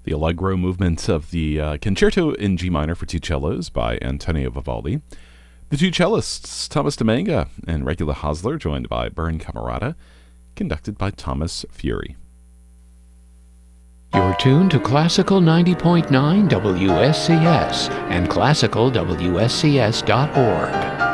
the Allegro movement of the Concerto in G minor for two cellos by Antonio Vivaldi. The two cellists, Thomas Demanga and Regula Hosler, joined by Bern Camerata, conducted by Thomas Fury. You're tuned to Classical 90.9 WSCS and classicalwscs.org.